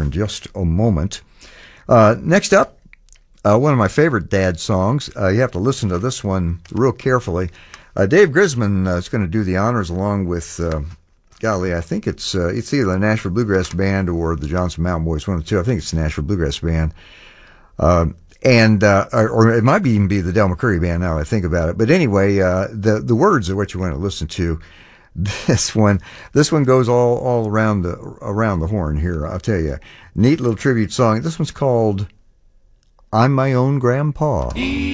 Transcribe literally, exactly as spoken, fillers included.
in just a moment. Uh, next up, uh, one of my favorite dad songs. Uh, you have to listen to this one real carefully. Uh, Dave Grisman uh, is going to do the honors along with, uh, golly, I think it's uh, it's either the Nashville Bluegrass Band or the Johnson Mountain Boys, one of the two. I think it's the Nashville Bluegrass Band. Uh, and uh, or, or it might even be the Del McCurry Band now that I think about it. But anyway, uh, the, the words are what you want to listen to. This one, this one goes all, all around the around the horn here. I'll tell you, neat little tribute song. This one's called "I'm My Own Grandpa."